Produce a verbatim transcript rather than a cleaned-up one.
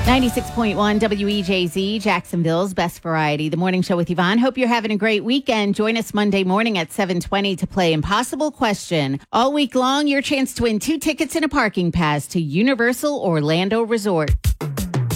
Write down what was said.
ninety-six point one W E J Z, Jacksonville's best variety. The morning show with Yvonne. Hope you're having a great weekend. Join us Monday morning at seven twenty to play Impossible Question. All week long, your chance to win two tickets and a parking pass to Universal Orlando Resort.